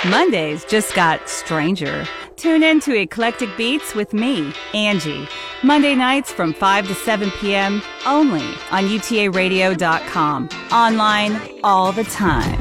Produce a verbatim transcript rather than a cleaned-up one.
Mondays just got stranger. Tune in to Eclectic Beats with me, Angie. Monday nights from five to seven p.m. only on U T A radio dot com. Online all the time.